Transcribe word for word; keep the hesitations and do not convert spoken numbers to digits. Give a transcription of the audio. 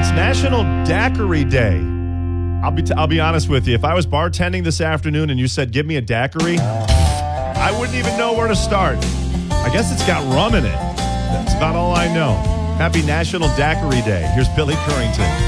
It's National Daiquiri Day. I'll be, t- I'll be honest with you. If I was bartending this afternoon and you said, give me a daiquiri, I wouldn't even know where to start. I guess it's got rum in it. That's about all I know. Happy National Daiquiri Day. Here's Billy Currington.